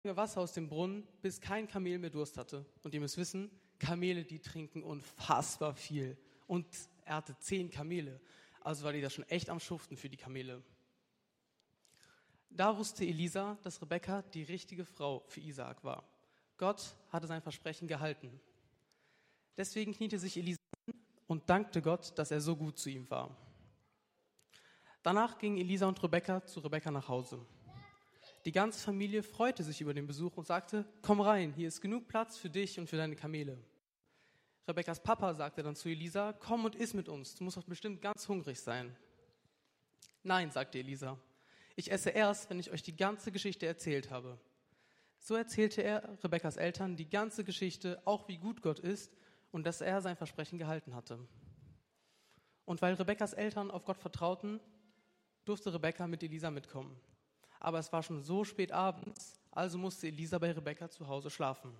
Wasser aus dem Brunnen, bis kein Kamel mehr Durst hatte. Und ihr müsst wissen, Kamele, die trinken unfassbar viel. Und er hatte 10 Kamele. Also war die da schon echt am Schuften für die Kamele. Da wusste Elisa, dass Rebekka die richtige Frau für Isaak war. Gott hatte sein Versprechen gehalten. Deswegen kniete sich Elisa und dankte Gott, dass er so gut zu ihm war. Danach gingen Elisa und Rebekka zu Rebekka nach Hause. Die ganze Familie freute sich über den Besuch und sagte, komm rein, hier ist genug Platz für dich und für deine Kamele. Rebekkas Papa sagte dann zu Elisa, komm und iss mit uns, du musst doch bestimmt ganz hungrig sein. Nein, sagte Elisa, ich esse erst, wenn ich euch die ganze Geschichte erzählt habe. So erzählte er Rebekkas Eltern die ganze Geschichte, auch wie gut Gott ist und dass er sein Versprechen gehalten hatte. Und weil Rebekkas Eltern auf Gott vertrauten, durfte Rebekka mit Elisa mitkommen. Aber es war schon so spät abends, also musste Elisa bei Rebekka zu Hause schlafen.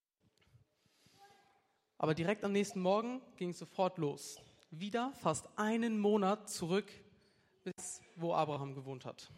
Aber direkt am nächsten Morgen ging es sofort los. Wieder fast einen Monat zurück, bis wo Abraham gewohnt hat.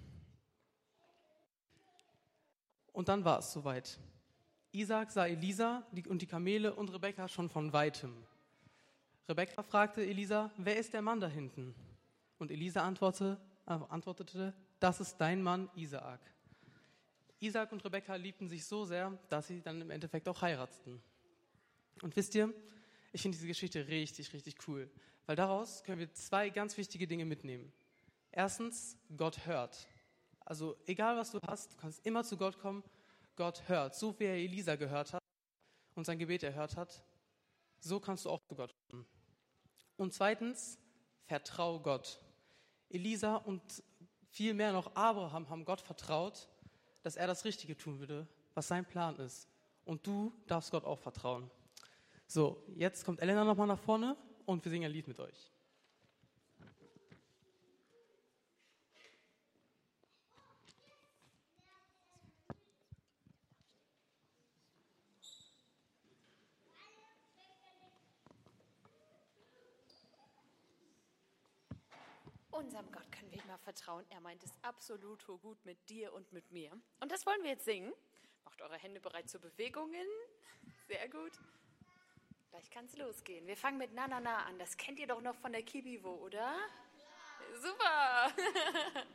Und dann war es soweit. Isaak sah Elisa und die Kamele und Rebekka schon von Weitem. Rebekka fragte Elisa, wer ist der Mann da hinten? Und Elisa antwortete, das ist dein Mann Isaak. Isaak und Rebekka liebten sich so sehr, dass sie dann im Endeffekt auch heirateten. Und wisst ihr, ich finde diese Geschichte richtig, richtig cool, weil daraus können wir 2 ganz wichtige Dinge mitnehmen. Erstens, Gott hört. Also egal was du hast, du kannst immer zu Gott kommen, Gott hört. So wie er Elisa gehört hat und sein Gebet erhört hat, so kannst du auch zu Gott kommen. Und zweitens, vertrau Gott. Elisa und viel mehr noch Abraham haben Gott vertraut, dass er das Richtige tun würde, was sein Plan ist. Und du darfst Gott auch vertrauen. So, jetzt kommt Elena nochmal nach vorne und wir singen ein Lied mit euch. Unserem Gott können wir immer vertrauen. Er meint es absolut gut mit dir und mit mir. Und das wollen wir jetzt singen. Macht eure Hände bereit zu Bewegungen. Sehr gut. Gleich kann es losgehen. Wir fangen mit Na Na Na an. Das kennt ihr doch noch von der Kibivo, oder? Super.